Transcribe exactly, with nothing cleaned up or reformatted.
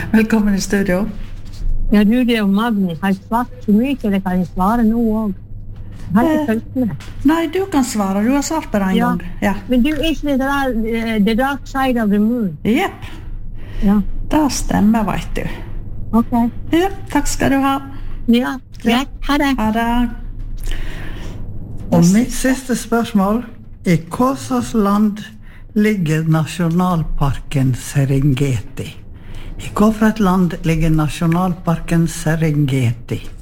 Velkommen i studio. Ja, du, det er jo Magnus. Har jeg svart så mye, eller kan jeg svare nå også? Jeg har ikke følt med. Nei, du kan svare. Du har svart på det en Ja. gang. Ja. Men du, ikke det der, uh, The Dark Side of the Moon? Jepp. Ja. Det stemmer, vet du. Ok. Ja, takk skal du ha. Ja, greit. Ha det. Ha det. Og mitt siste spørsmål, i hva slags land ligger nasjonalparken Serengeti? I hva for et land ligger nasjonalparken Serengeti?